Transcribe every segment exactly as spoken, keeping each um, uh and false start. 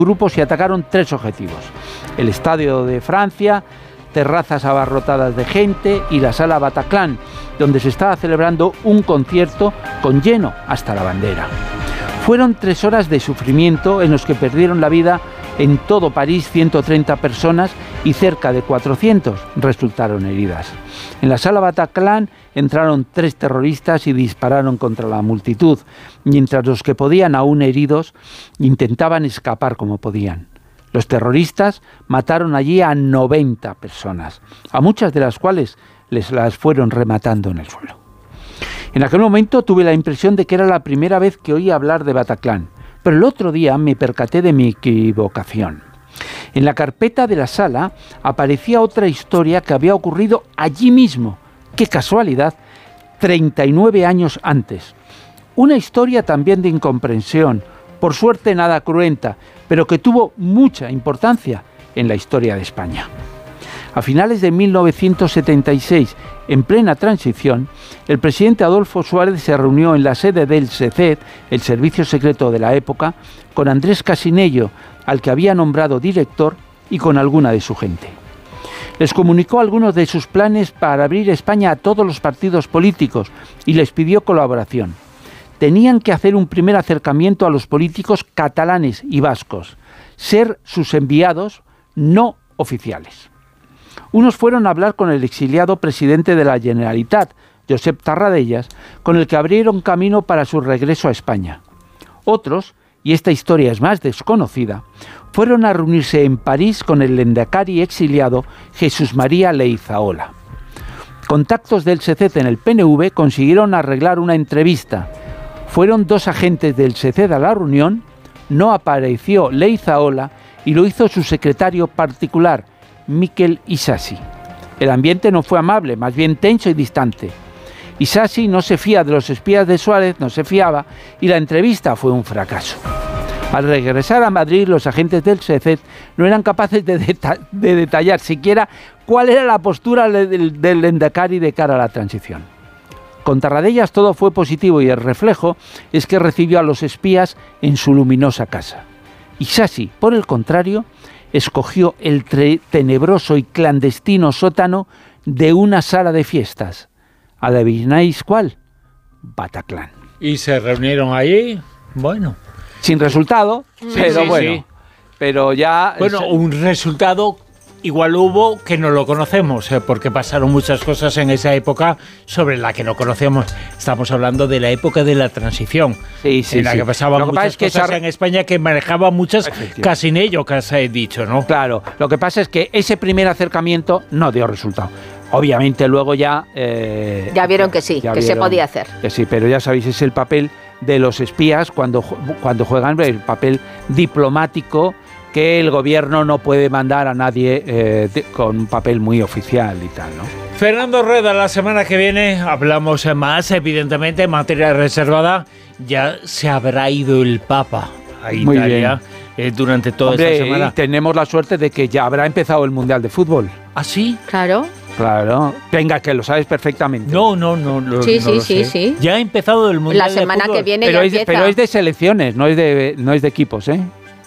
grupos y atacaron tres objetivos: el Estadio de Francia, terrazas abarrotadas de gente y la Sala Bataclan, donde se estaba celebrando un concierto con lleno hasta la bandera. Fueron tres horas de sufrimiento en los que perdieron la vida en todo París ciento treinta personas y cerca de cuatrocientos resultaron heridas. En la Sala Bataclan entraron tres terroristas y dispararon contra la multitud, mientras los que podían, aún heridos, intentaban escapar como podían. Los terroristas mataron allí a noventa personas, a muchas de las cuales les las fueron rematando en el suelo. En aquel momento tuve la impresión de que era la primera vez que oía hablar de Bataclan, pero el otro día me percaté de mi equivocación. En la carpeta de la sala aparecía otra historia que había ocurrido allí mismo. ¡Qué casualidad! treinta y nueve años antes. Una historia también de incomprensión, por suerte nada cruenta, pero que tuvo mucha importancia en la historia de España. A finales de mil novecientos setenta y seis, en plena transición, el presidente Adolfo Suárez se reunió en la sede del S E C E D, el servicio secreto de la época, con Andrés Casinello, al que había nombrado director, y con alguna de su gente. Les comunicó algunos de sus planes para abrir España a todos los partidos políticos y les pidió colaboración. Tenían que hacer un primer acercamiento a los políticos catalanes y vascos, ser sus enviados no oficiales. Unos fueron a hablar con el exiliado presidente de la Generalitat, Josep Tarradellas, con el que abrieron camino para su regreso a España. Otros, y esta historia es más desconocida, fueron a reunirse en París con el lehendakari exiliado Jesús María Leizaola. Contactos del S E C E D en el P N V consiguieron arreglar una entrevista. Fueron dos agentes del S E C E D a la reunión, no apareció Leizaola y lo hizo su secretario particular, Miquel Isasi. El ambiente no fue amable, más bien tenso y distante. Isasi no se fía de los espías de Suárez, no se fiaba, y la entrevista fue un fracaso. Al regresar a Madrid, los agentes del S E C E D no eran capaces de, deta- de detallar siquiera cuál era la postura del, del lehendakari de cara a la transición. Con Tarradellas todo fue positivo y el reflejo es que recibió a los espías en su luminosa casa. Isasi, por el contrario, escogió el tre- tenebroso y clandestino sótano de una sala de fiestas. ¿Adivináis cuál? Bataclan. ¿Y se reunieron allí? Bueno. Sin resultado, Sí, pero sí, bueno. sí. Pero ya... Bueno, un resultado igual hubo que no lo conocemos, ¿eh? Porque pasaron muchas cosas en esa época sobre la que no conocemos. Estamos hablando de la época de la transición, sí, sí, en la sí. que pasaban muchas es que cosas esa... en España que manejaban muchas Casinello, que has dicho, ¿no? Claro, lo que pasa es que ese primer acercamiento no dio resultado. Obviamente luego ya... Eh, ya vieron que sí, que vieron, se podía hacer. Que sí, pero ya sabéis, es el papel de los espías cuando, cuando juegan el papel diplomático, que el gobierno no puede mandar a nadie eh, de, con un papel muy oficial y tal, ¿no? Fernando Rueda, la semana que viene hablamos más, evidentemente, en materia reservada. Ya se habrá ido el Papa a Italia. Muy bien. Eh, durante toda Hombre, esta semana. Y tenemos la suerte de que ya habrá empezado el Mundial de Fútbol. ¿Ah, sí? Claro. Claro. Venga, que lo sabes perfectamente. No, no, no. Lo, sí, no sí, lo sí, sé. sí. Ya ha empezado el Mundial de Fútbol. La semana que viene pero ya es, empieza. Pero es de selecciones, no es de, no es de equipos, ¿eh?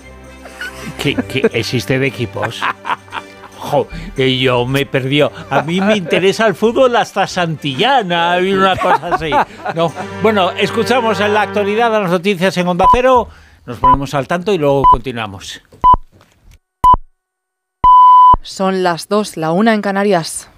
¿Qué, qué existe de equipos? Jo, yo me perdió. A mí me interesa el fútbol hasta Santillana y una cosa así. No. Bueno, escuchamos en la actualidad las noticias en Onda Cero, nos ponemos al tanto y luego continuamos. Son las dos, la una en Canarias.